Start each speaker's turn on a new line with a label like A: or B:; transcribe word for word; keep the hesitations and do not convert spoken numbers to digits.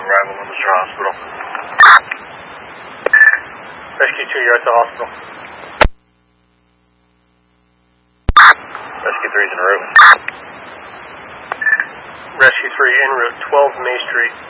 A: arrival in Worcester Hospital. Rescue two, you're at the hospital. Rescue three is en route. Rescue three en route, twelve May Street.